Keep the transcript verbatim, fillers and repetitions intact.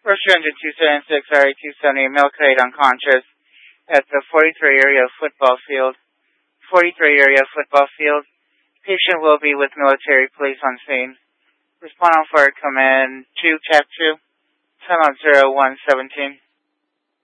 First Engine two seventy-six, R A two seventy, male Cade unconscious at the forty-three area football field. forty-three area football field. Patient will be with military police on scene. Respond on fire command two, tap two. Time out zero one seventeen.